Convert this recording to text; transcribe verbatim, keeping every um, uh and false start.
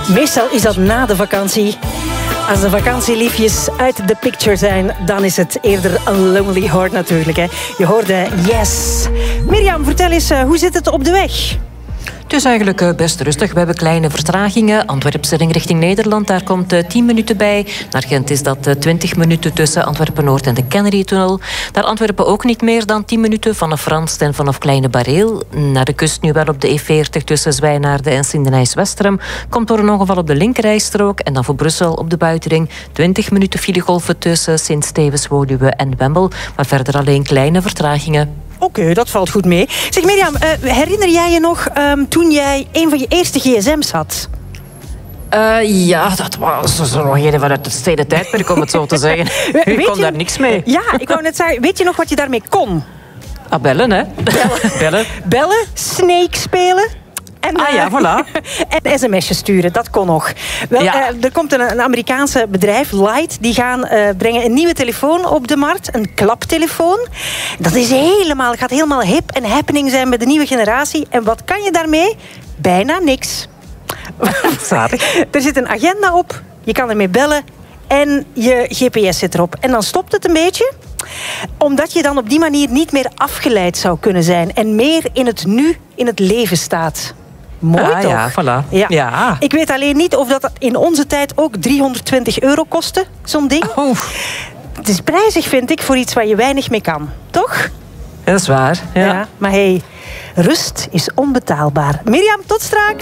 Meestal is dat na de vakantie. Als de vakantieliefjes uit de picture zijn, dan is het eerder een Lonely Heart natuurlijk. Hè. Je hoorde Yes. Mirjam, vertel eens, hoe zit het op de weg? Het is eigenlijk best rustig. We hebben kleine vertragingen. Antwerpse ring richting Nederland, daar komt tien minuten bij. Naar Gent is dat twintig minuten tussen Antwerpen-Noord en de Kennedy-tunnel. Naar Antwerpen ook niet meer dan tien minuten vanaf Frans en vanaf Kleine Bareel. Naar de kust nu wel op de E veertig tussen Zwijnaarden en Sindenijs-Westerem. Komt door een ongeval op de linkerrijstrook. En dan voor Brussel op de buitenring twintig minuten filegolven tussen Sint-Stevens-Woluwe en Wemmel. Maar verder alleen kleine vertragingen. Oké, okay, dat valt goed mee. Zeg Mirjam, uh, herinner jij je nog um, toen jij een van je eerste gsm's had? Uh, ja, dat was zo nog een vanuit het steden tijdperk, om het zo te zeggen. Ik kon je, daar niks mee. Ja, ik wou net zeggen, weet je nog wat je daarmee kon? Ah, bellen, hè? Bellen. bellen. Bellen, Snake spelen. En, ah ja, voilà. En sms'jes sturen, dat kon nog. Wel, ja. uh, er komt een, een Amerikaanse bedrijf, Light, die gaan uh, brengen een nieuwe telefoon op de markt. Een klaptelefoon. Dat is helemaal, gaat helemaal hip en happening zijn met de nieuwe generatie. En wat kan je daarmee? Bijna niks. Er zit een agenda op, je kan ermee bellen en je G P S zit erop. En dan stopt het een beetje, omdat je dan op die manier niet meer afgeleid zou kunnen zijn en meer in het nu, in het leven staat. Mooi ah, toch? Ja, voilà. Ja. Ja. Ik weet alleen niet of dat in onze tijd ook driehonderdtwintig euro kostte, zo'n ding. Oh. Het is prijzig, vind ik, voor iets waar je weinig mee kan. Toch? Dat is waar. Ja. Ja, maar hey, rust is onbetaalbaar. Mirjam, tot straks.